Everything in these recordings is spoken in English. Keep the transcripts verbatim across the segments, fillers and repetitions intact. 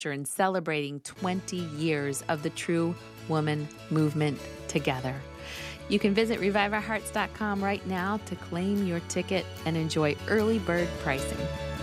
and celebrating twenty years of the True Woman movement together. You can visit revive our hearts dot com right now to claim your ticket and enjoy early bird pricing.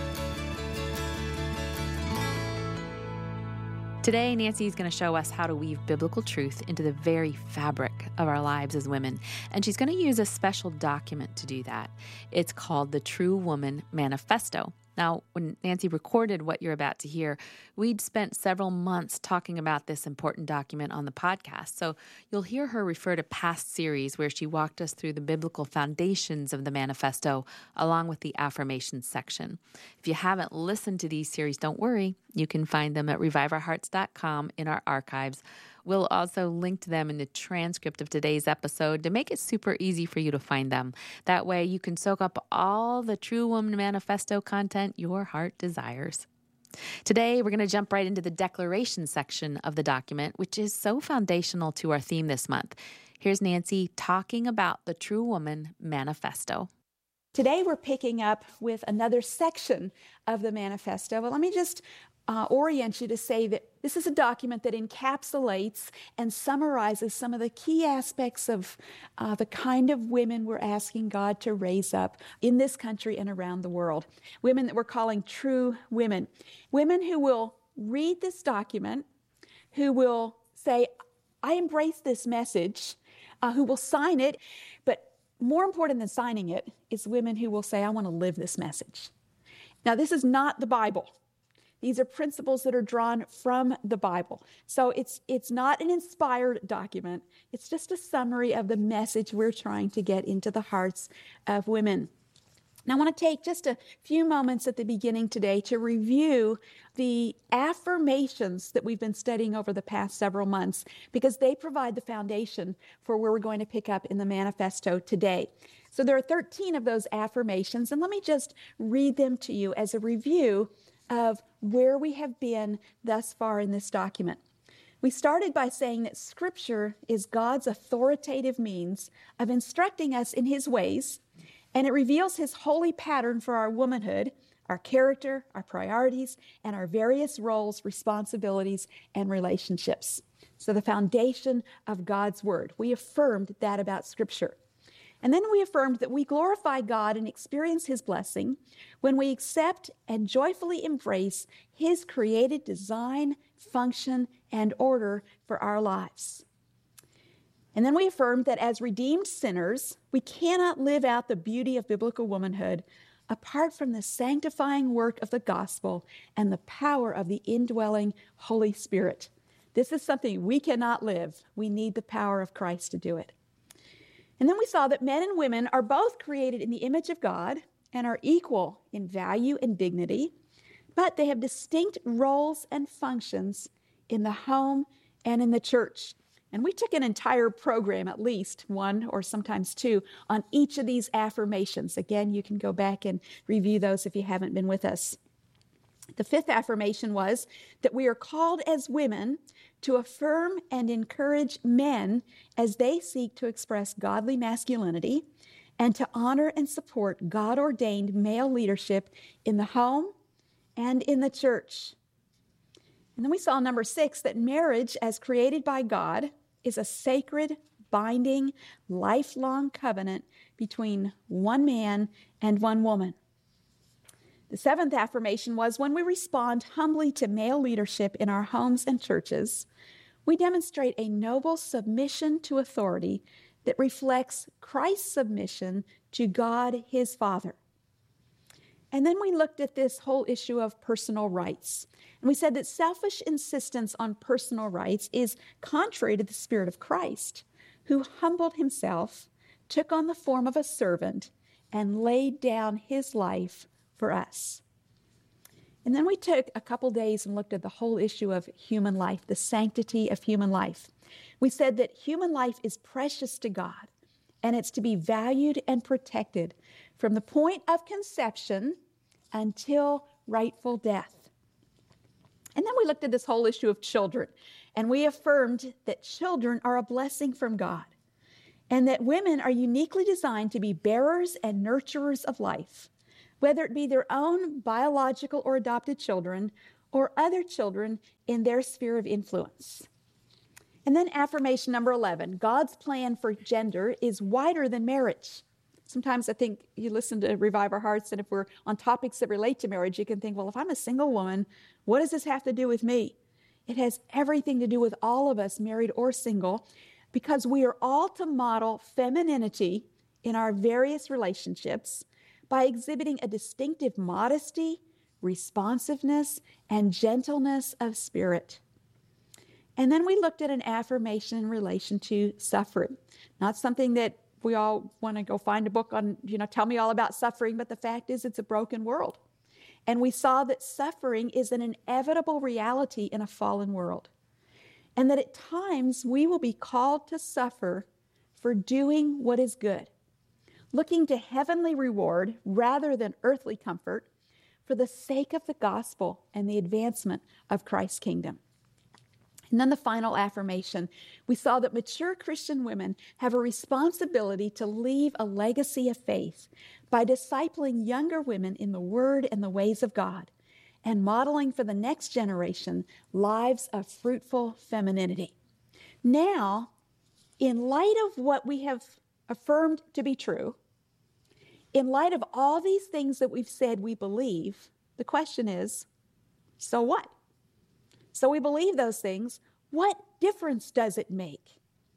Today, Nancy is going to show us how to weave biblical truth into the very fabric of our lives as women. And she's going to use a special document to do that. It's called the True Woman Manifesto. Now, when Nancy recorded what you're about to hear, we'd spent several months talking about this important document on the podcast. So you'll hear her refer to past series where she walked us through the biblical foundations of the manifesto, along with the affirmations section. If you haven't listened to these series, don't worry. You can find them at revive our hearts dot com in our archives. We'll also link to them in the transcript of today's episode to make it super easy for you to find them. That way you can soak up all the True Woman Manifesto content your heart desires. Today, we're going to jump right into the declaration section of the document, which is so foundational to our theme this month. Here's Nancy talking about the True Woman Manifesto. Today, we're picking up with another section of the manifesto. But let me just Uh, orient you to say that this is a document that encapsulates and summarizes some of the key aspects of uh, the kind of women we're asking God to raise up in this country and around the world. Women that we're calling true women. Women who will read this document, who will say, I embrace this message, uh, who will sign it. But more important than signing it is women who will say, I want to live this message. Now, this is not the Bible. These are principles that are drawn from the Bible. So it's it's not an inspired document. It's just a summary of the message we're trying to get into the hearts of women. Now, I want to take just a few moments at the beginning today to review the affirmations that we've been studying over the past several months, because they provide the foundation for where we're going to pick up in the manifesto today. So there are thirteen of those affirmations, and let me just read them to you as a review of where we have been thus far in this document. We started by saying that Scripture is God's authoritative means of instructing us in His ways, and it reveals His holy pattern for our womanhood, our character, our priorities, and our various roles, responsibilities, and relationships. So the foundation of God's Word. We affirmed that about Scripture. And then we affirmed that we glorify God and experience His blessing when we accept and joyfully embrace His created design, function, and order for our lives. And then we affirmed that as redeemed sinners, we cannot live out the beauty of biblical womanhood apart from the sanctifying work of the gospel and the power of the indwelling Holy Spirit. This is something we cannot live. We need the power of Christ to do it. And then we saw that men and women are both created in the image of God and are equal in value and dignity, but they have distinct roles and functions in the home and in the church. And we took an entire program, at least one or sometimes two, on each of these affirmations. Again, you can go back and review those if you haven't been with us. The fifth affirmation was that we are called as women to affirm and encourage men as they seek to express godly masculinity and to honor and support God-ordained male leadership in the home and in the church. And then we saw number six, that marriage as created by God is a sacred, binding, lifelong covenant between one man and one woman. The seventh affirmation was when we respond humbly to male leadership in our homes and churches, we demonstrate a noble submission to authority that reflects Christ's submission to God, His Father. And then we looked at this whole issue of personal rights. And we said that selfish insistence on personal rights is contrary to the Spirit of Christ, who humbled Himself, took on the form of a servant, and laid down His life for us. And then we took a couple days and looked at the whole issue of human life, the sanctity of human life. We said that human life is precious to God, and it's to be valued and protected from the point of conception until rightful death. And then we looked at this whole issue of children, and we affirmed that children are a blessing from God, and that women are uniquely designed to be bearers and nurturers of life, whether it be their own biological or adopted children or other children in their sphere of influence. And then affirmation number eleven, God's plan for gender is wider than marriage. Sometimes I think you listen to Revive Our Hearts, and if we're on topics that relate to marriage, you can think, well, if I'm a single woman, what does this have to do with me? It has everything to do with all of us, married or single, because we are all to model femininity in our various relationships by exhibiting a distinctive modesty, responsiveness, and gentleness of spirit. And then we looked at an affirmation in relation to suffering. Not something that we all want to go find a book on, you know, tell me all about suffering, but the fact is it's a broken world. And we saw that suffering is an inevitable reality in a fallen world. And that at times we will be called to suffer for doing what is good, looking to heavenly reward rather than earthly comfort for the sake of the gospel and the advancement of Christ's kingdom. And then the final affirmation, we saw that mature Christian women have a responsibility to leave a legacy of faith by discipling younger women in the Word and the ways of God and modeling for the next generation lives of fruitful femininity. Now, in light of what we have affirmed to be true, in light of all these things that we've said we believe, the question is, so what? So we believe those things. What difference does it make?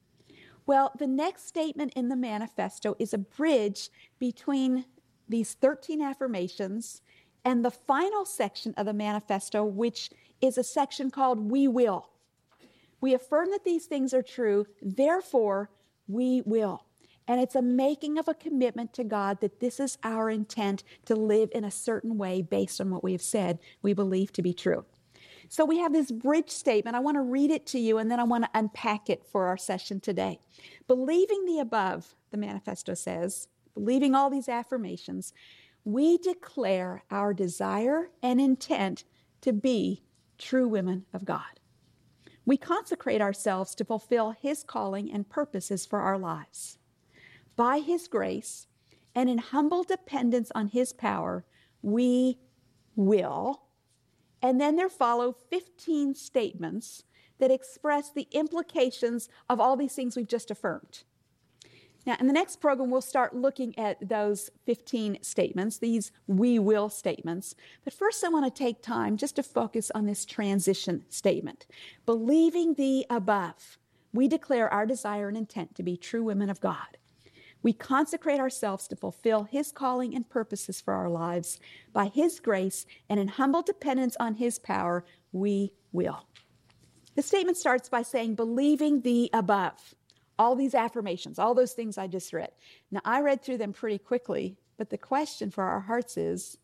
Well, the next statement in the manifesto is a bridge between these thirteen affirmations and the final section of the manifesto, which is a section called We Will. We affirm that these things are true, therefore we will. And it's a making of a commitment to God that this is our intent to live in a certain way based on what we have said we believe to be true. So we have this bridge statement. I want to read it to you, and then I want to unpack it for our session today. Believing the above, the manifesto says, believing all these affirmations, we declare our desire and intent to be true women of God. We consecrate ourselves to fulfill His calling and purposes for our lives. By His grace and in humble dependence on His power, we will. And then there follow fifteen statements that express the implications of all these things we've just affirmed. Now, in the next program, we'll start looking at those fifteen statements, these we will statements. But first, I want to take time just to focus on this transition statement. Believing the above, we declare our desire and intent to be true women of God. We consecrate ourselves to fulfill His calling and purposes for our lives. By His grace and in humble dependence on His power, we will. The statement starts by saying, believing the above. All these affirmations, all those things I just read. Now, I read through them pretty quickly, but the question for our hearts is,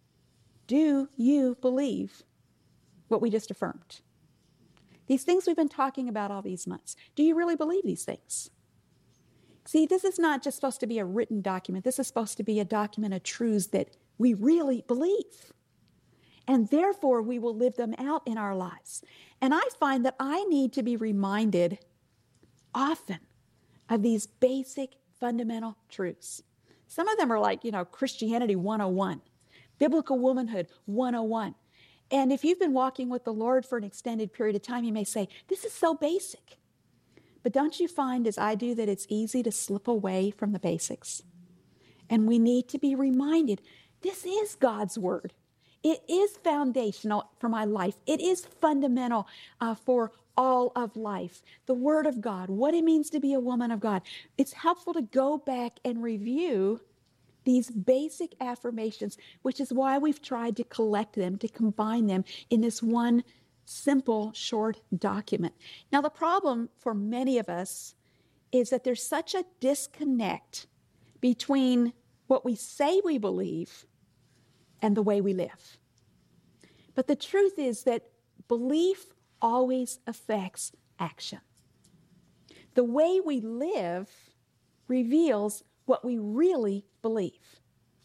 do you believe what we just affirmed? These things we've been talking about all these months, do you really believe these things? See, this is not just supposed to be a written document. This is supposed to be a document of truths that we really believe. And therefore, we will live them out in our lives. And I find that I need to be reminded often of these basic fundamental truths. Some of them are like, you know, Christianity one oh one, Biblical Womanhood one oh one. And if you've been walking with the Lord for an extended period of time, you may say, this is so basic. But don't you find, as I do, that it's easy to slip away from the basics? And we need to be reminded, this is God's Word. It is foundational for my life. It is fundamental uh, for all of life. The Word of God, what it means to be a woman of God. It's helpful to go back and review these basic affirmations, which is why we've tried to collect them, to combine them in this one simple, short document. Now, the problem for many of us is that there's such a disconnect between what we say we believe and the way we live. But the truth is that belief always affects action. The way we live reveals what we really believe.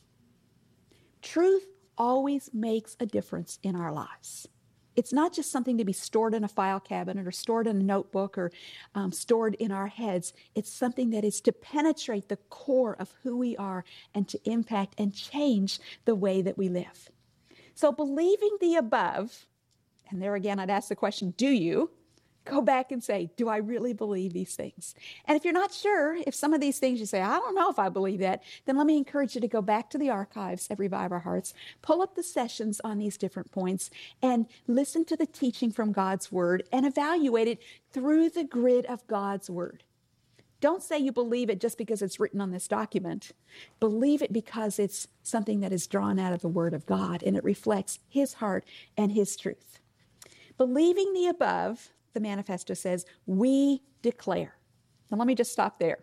Truth always makes a difference in our lives. It's not just something to be stored in a file cabinet or stored in a notebook or um, stored in our heads. It's something that is to penetrate the core of who we are and to impact and change the way that we live. So believing the above And there again, I'd ask the question, do you? Go back and say, do I really believe these things? And if you're not sure, if some of these things you say, I don't know if I believe that, then let me encourage you to go back to the archives at Revive Our Hearts, pull up the sessions on these different points, and listen to the teaching from God's Word and evaluate it through the grid of God's Word. Don't say you believe it just because it's written on this document. Believe it because it's something that is drawn out of the Word of God and it reflects His heart and His truth. Believing the above, the manifesto says, we declare. Now let me just stop there.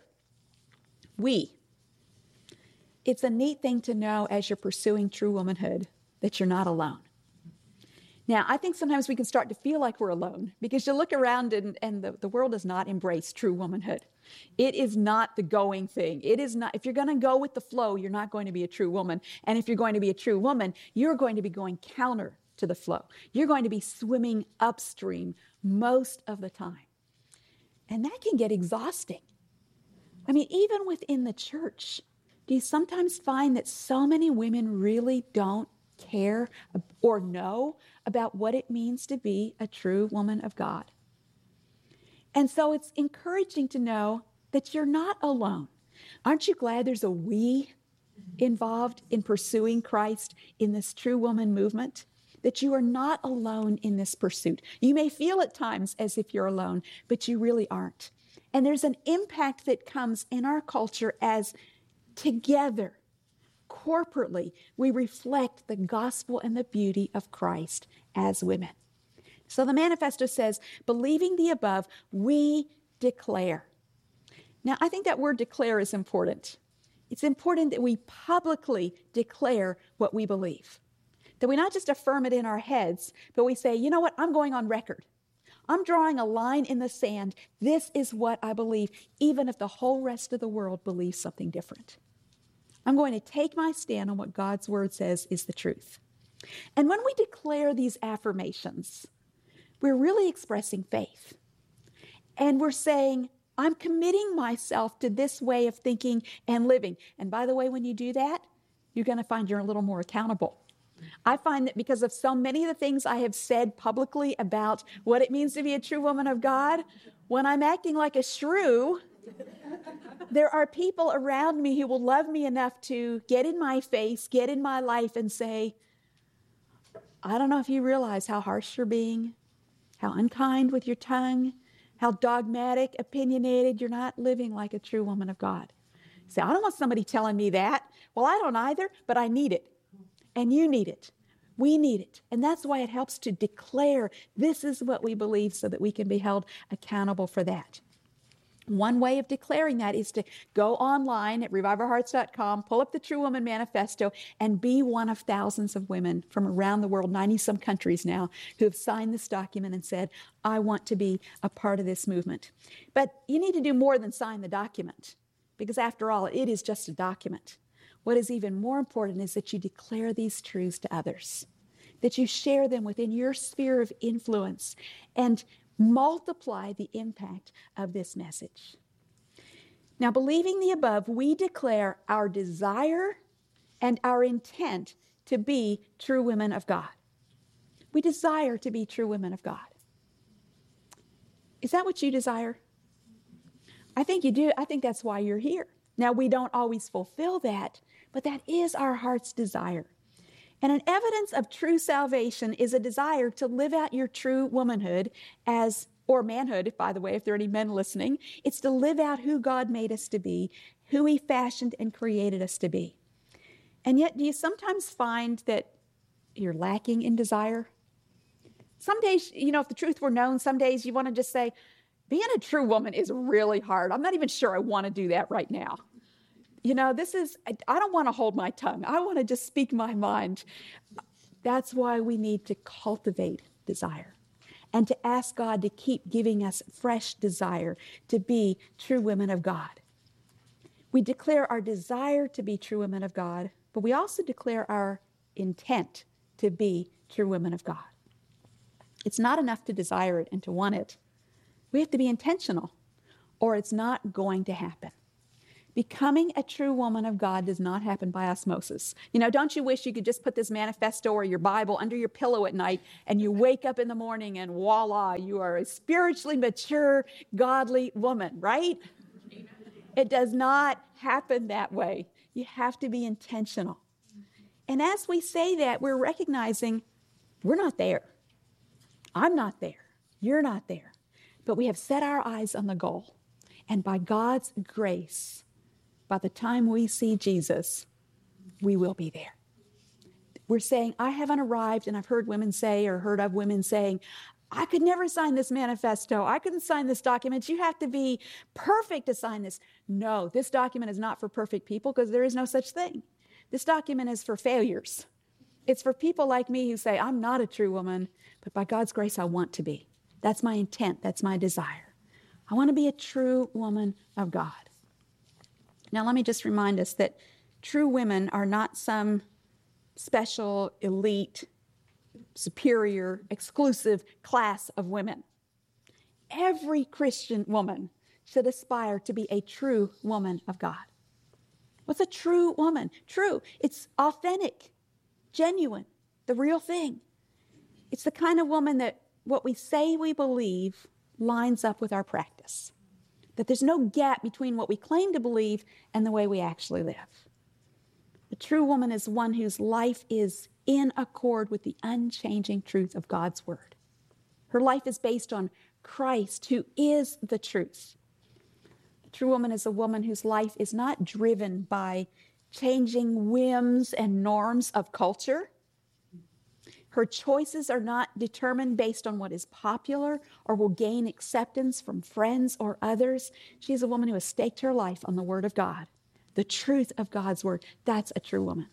We. It's a neat thing to know as you're pursuing true womanhood that you're not alone. Now, I think sometimes we can start to feel like we're alone because you look around and, and the, the world does not embrace true womanhood. It is not the going thing. It is not, if you're going to go with the flow, you're not going to be a true woman. And if you're going to be a true woman, you're going to be going counter to the flow. You're going to be swimming upstream most of the time. And that can get exhausting. I mean, even within the church, do you sometimes find that so many women really don't care or know about what it means to be a true woman of God? And so it's encouraging to know that you're not alone. Aren't you glad there's a we involved in pursuing Christ in this true woman movement? That you are not alone in this pursuit. You may feel at times as if you're alone, but you really aren't. And there's an impact that comes in our culture as together, corporately, we reflect the gospel and the beauty of Christ as women. So the manifesto says, believing the above, we declare. Now, I think that word declare is important. It's important that we publicly declare what we believe. That we not just affirm it in our heads, but we say, you know what, I'm going on record. I'm drawing a line in the sand. This is what I believe, even if the whole rest of the world believes something different. I'm going to take my stand on what God's Word says is the truth. And when we declare these affirmations, we're really expressing faith. And we're saying, I'm committing myself to this way of thinking and living. And by the way, when you do that, you're going to find you're a little more accountable. I find that because of so many of the things I have said publicly about what it means to be a true woman of God, when I'm acting like a shrew, there are people around me who will love me enough to get in my face, get in my life and say, I don't know if you realize how harsh you're being, how unkind with your tongue, how dogmatic, opinionated, you're not living like a true woman of God. Say, I don't want somebody telling me that. Well, I don't either, but I need it. And you need it. We need it. And that's why it helps to declare this is what we believe so that we can be held accountable for that. One way of declaring that is to go online at revive our hearts dot com, pull up the True Woman Manifesto, and be one of thousands of women from around the world, ninety-some countries now, who have signed this document and said, I want to be a part of this movement. But you need to do more than sign the document, because after all, it is just a document. What is even more important is that you declare these truths to others, that you share them within your sphere of influence and multiply the impact of this message. Now, believing the above, we declare our desire and our intent to be true women of God. We desire to be true women of God. Is that what you desire? I think you do. I think that's why you're here. Now, we don't always fulfill that, but that is our heart's desire. And an evidence of true salvation is a desire to live out your true womanhood as, or manhood, by the way, if there are any men listening. It's to live out who God made us to be, who He fashioned and created us to be. And yet, do you sometimes find that you're lacking in desire? Some days, you know, if the truth were known, some days you want to just say, being a true woman is really hard. I'm not even sure I want to do that right now. You know, this is, I don't want to hold my tongue. I want to just speak my mind. That's why we need to cultivate desire and to ask God to keep giving us fresh desire to be true women of God. We declare our desire to be true women of God, but we also declare our intent to be true women of God. It's not enough to desire it and to want it. We have to be intentional, or it's not going to happen. Becoming a true woman of God does not happen by osmosis. You know, don't you wish you could just put this manifesto or your Bible under your pillow at night and you wake up in the morning and voila, you are a spiritually mature, godly woman, right? It does not happen that way. You have to be intentional. And as we say that, we're recognizing we're not there. I'm not there. You're not there. But we have set our eyes on the goal. And by God's grace, by the time we see Jesus, we will be there. We're saying, I haven't arrived, and I've heard women say or heard of women saying, I could never sign this manifesto. I couldn't sign this document. You have to be perfect to sign this. No, this document is not for perfect people because there is no such thing. This document is for failures. It's for people like me who say, I'm not a true woman, but by God's grace, I want to be. That's my intent. That's my desire. I want to be a true woman of God. Now, let me just remind us that true women are not some special, elite, superior, exclusive class of women. Every Christian woman should aspire to be a true woman of God. What's a true woman? True. It's authentic, genuine, the real thing. It's the kind of woman that what we say we believe lines up with our practice. That there's no gap between what we claim to believe and the way we actually live. A true woman is one whose life is in accord with the unchanging truth of God's word. Her life is based on Christ, who is the truth. A true woman is a woman whose life is not driven by changing whims and norms of culture. Her choices are not determined based on what is popular or will gain acceptance from friends or others. She is a woman who has staked her life on the Word of God, the truth of God's Word. That's a true woman.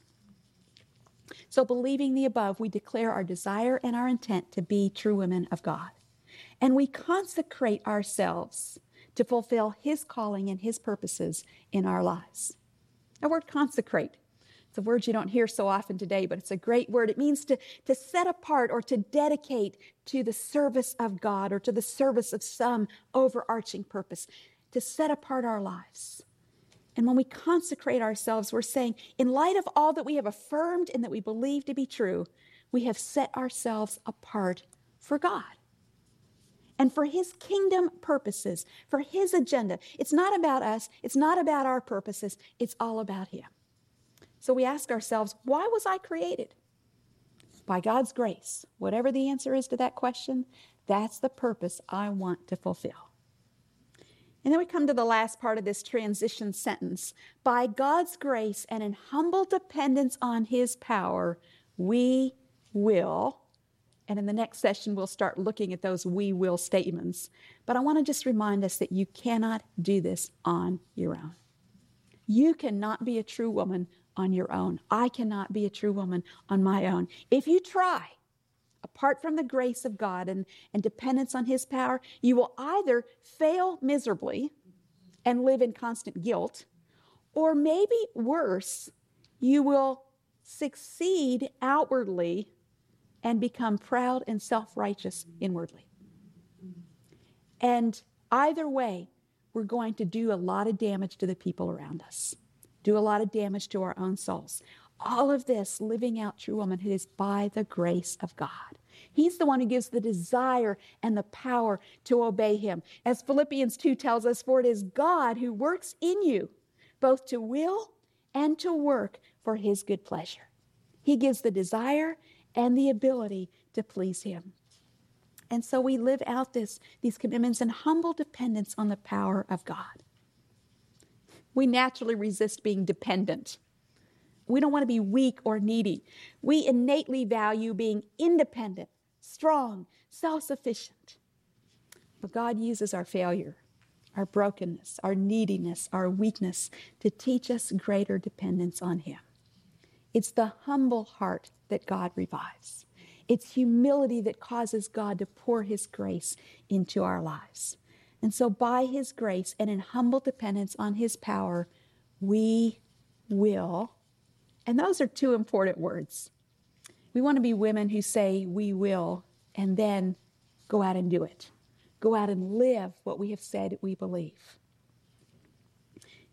So, believing the above, we declare our desire and our intent to be true women of God. And we consecrate ourselves to fulfill His calling and His purposes in our lives. The word consecrate. It's a word you don't hear so often today, but it's a great word. It means to, to set apart or to dedicate to the service of God or to the service of some overarching purpose, to set apart our lives. And when we consecrate ourselves, we're saying, in light of all that we have affirmed and that we believe to be true, we have set ourselves apart for God and for His kingdom purposes, for His agenda. It's not about us. It's not about our purposes. It's all about Him. So we ask ourselves, why was I created? By God's grace. Whatever the answer is to that question, that's the purpose I want to fulfill. And then we come to the last part of this transition sentence. By God's grace and in humble dependence on His power, we will. And in the next session, we'll start looking at those we will statements. But I want to just remind us that you cannot do this on your own. You cannot be a true woman on your own. I cannot be a true woman on my own. If you try, apart from the grace of God and, and dependence on His power, you will either fail miserably and live in constant guilt, or maybe worse, you will succeed outwardly and become proud and self-righteous inwardly. And either way, we're going to do a lot of damage to the people around us, do a lot of damage to our own souls. All of this, living out true womanhood, is by the grace of God. He's the one who gives the desire and the power to obey Him. As Philippians two tells us, for it is God who works in you, both to will and to work for His good pleasure. He gives the desire and the ability to please Him. And so we live out this, these commitments in humble dependence on the power of God. We naturally resist being dependent. We don't want to be weak or needy. We innately value being independent, strong, self-sufficient. But God uses our failure, our brokenness, our neediness, our weakness to teach us greater dependence on Him. It's the humble heart that God revives. It's humility that causes God to pour His grace into our lives. And so by His grace and in humble dependence on His power, we will. And those are two important words. We want to be women who say we will and then go out and do it. Go out and live what we have said we believe.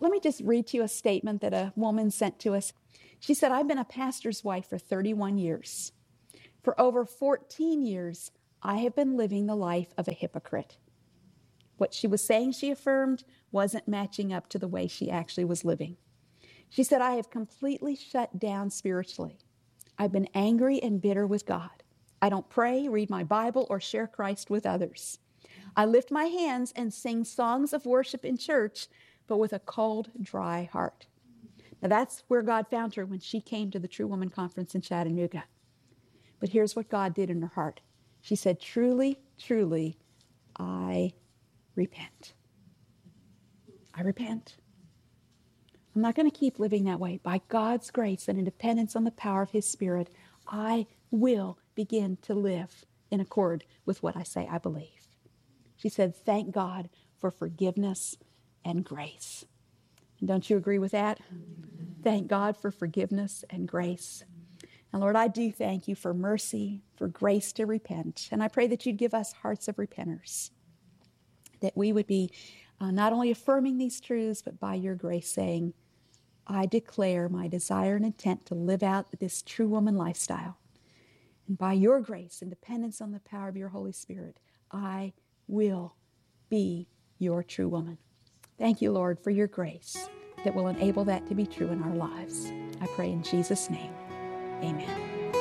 let me just read to you a statement that a woman sent to us. She said, I've been a pastor's wife for thirty-one years. For over fourteen years, I have been living the life of a hypocrite. What she was saying, she affirmed, wasn't matching up to the way she actually was living. She said, I have completely shut down spiritually. I've been angry and bitter with God. I don't pray, read my Bible, or share Christ with others. I lift my hands and sing songs of worship in church, but with a cold, dry heart. Now that's where God found her when she came to the True Woman Conference in Chattanooga. But here's what God did in her heart. She said, truly, truly, I repent. I repent. I'm not going to keep living that way. By God's grace and in dependence on the power of His Spirit, I will begin to live in accord with what I say I believe. She said, thank God for forgiveness and grace. And don't you agree with that? Thank God for forgiveness and grace. And Lord, I do thank you for mercy, for grace to repent. And I pray that you'd give us hearts of repenters, that we would be uh, not only affirming these truths, but by your grace saying, I declare my desire and intent to live out this true woman lifestyle. And by your grace and dependence on the power of your Holy Spirit, I will be your true woman. Thank you, Lord, for your grace that will enable that to be true in our lives. I pray in Jesus' name. Amen.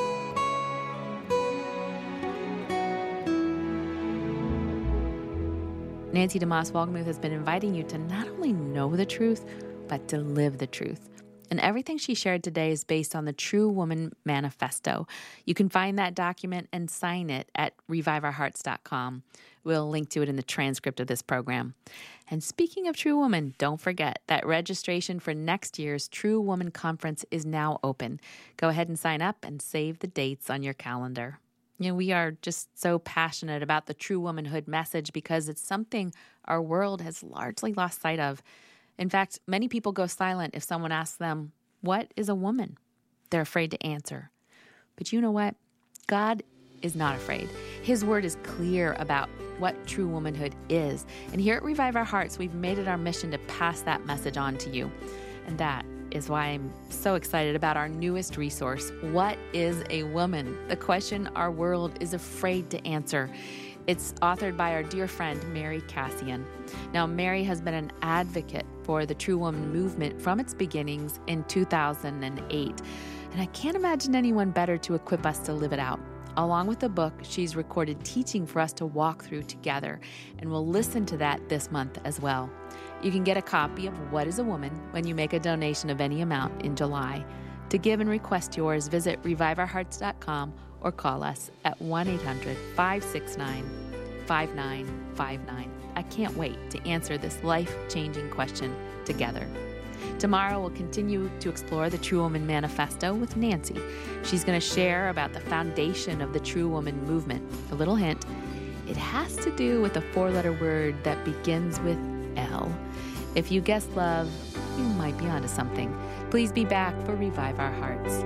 Nancy DeMoss Wolgemuth has been inviting you to not only know the truth, but to live the truth. And everything she shared today is based on the True Woman Manifesto. You can find that document and sign it at revive our hearts dot com. We'll link to it in the transcript of this program. And speaking of True Woman, don't forget that registration for next year's True Woman Conference is now open. Go ahead and sign up and save the dates on your calendar. You know, we are just so passionate about the true womanhood message because it's something our world has largely lost sight of. In fact, many people go silent if someone asks them, what is a woman? They're afraid to answer. But you know what? God is not afraid. His word is clear about what true womanhood is. And here at Revive Our Hearts, we've made it our mission to pass that message on to you. And that is why I'm so excited about our newest resource, What is a Woman? The question our world is afraid to answer. It's authored by our dear friend, Mary Cassian. Now, Mary has been an advocate for the True Woman movement from its beginnings in two thousand eight. And I can't imagine anyone better to equip us to live it out. Along with the book, she's recorded teaching for us to walk through together, and we'll listen to that this month as well. You can get a copy of What is a Woman when you make a donation of any amount in July. To give and request yours, visit revive our hearts dot com or call us at one eight hundred, five six nine, five nine five nine. I can't wait to answer this life-changing question together. Tomorrow, we'll continue to explore the True Woman Manifesto with Nancy. She's going to share about the foundation of the True Woman movement. A little hint, it has to do with a four-letter word that begins with L. If you guessed love, you might be onto something. Please be back for Revive Our Hearts.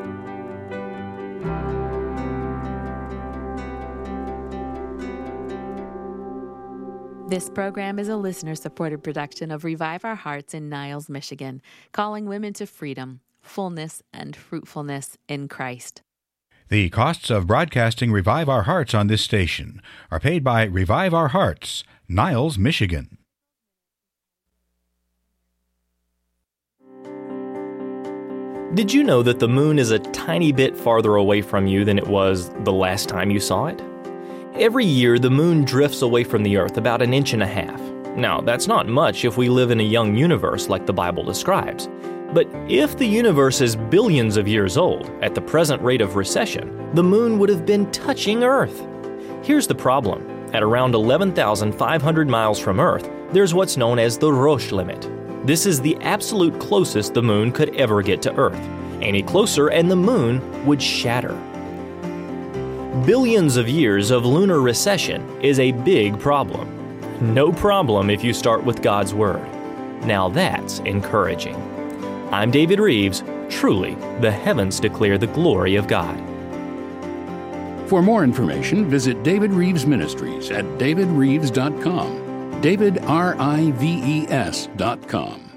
This program is a listener-supported production of Revive Our Hearts in Niles, Michigan, calling women to freedom, fullness, and fruitfulness in Christ. The costs of broadcasting Revive Our Hearts on this station are paid by Revive Our Hearts, Niles, Michigan. Did you know that the moon is a tiny bit farther away from you than it was the last time you saw it? Every year, the moon drifts away from the Earth about an inch and a half. Now, that's not much if we live in a young universe like the Bible describes. But if the universe is billions of years old, at the present rate of recession, the moon would have been touching Earth. Here's the problem. At around eleven thousand five hundred miles from Earth, there's what's known as the Roche limit. This is the absolute closest the moon could ever get to Earth. Any closer and the moon would shatter. Billions of years of lunar recession is a big problem. No problem if you start with God's Word. Now that's encouraging. I'm David Reeves. Truly, the heavens declare the glory of God. For more information, visit David Reeves Ministries at david reeves dot com. David, R I V E S dot com.